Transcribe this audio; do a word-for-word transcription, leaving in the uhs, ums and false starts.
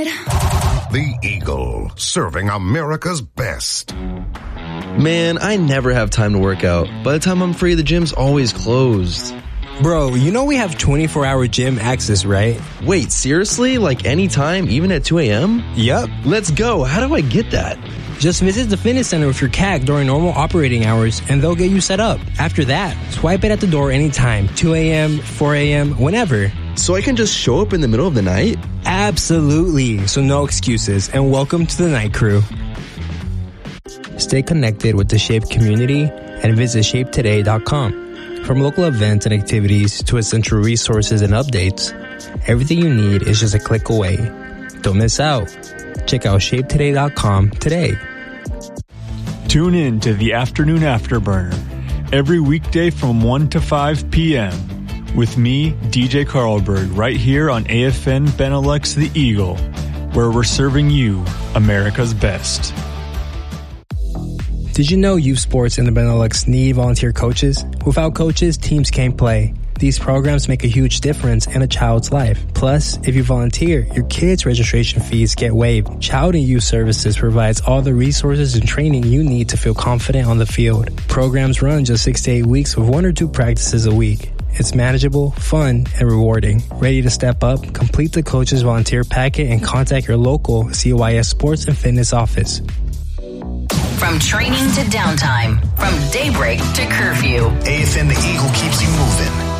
The Eagle, serving America's best. Man, I never have time to work out. By the time I'm free, the gym's always closed. Bro, you know we have twenty-four hour gym access, right? Wait, seriously? Like anytime, even at two a.m.? Yup. Let's go. How do I get that? Just visit the fitness center with your C A C during normal operating hours, and they'll get you set up. After that, swipe it at the door anytime, two a.m., four a.m., whenever. So I can just show up in the middle of the night? Absolutely. So no excuses, and welcome to the Night Crew. Stay connected with the Shape community and visit shape today dot com. From local events and activities to essential resources and updates, everything you need is just a click away. Don't miss out. Check out shape today dot com today. Tune in to the Afternoon Afterburner every weekday from one to five p.m. with me, D J Carlberg, right here on A F N Benelux The Eagle, where we're serving you America's best. Did you know youth sports in the Benelux need volunteer coaches? Without coaches, teams can't play. These programs make a huge difference in a child's life. Plus, if you volunteer, your kids' registration fees get waived. Child and Youth Services provides all the resources and training you need to feel confident on the field. Programs run just six to eight weeks with one or two practices a week. It's manageable, fun, and rewarding. Ready to step up? Complete the coach's volunteer packet and contact your local C Y S Sports and Fitness office. From training to downtime, from daybreak to curfew, A F N The Eagle keeps you moving.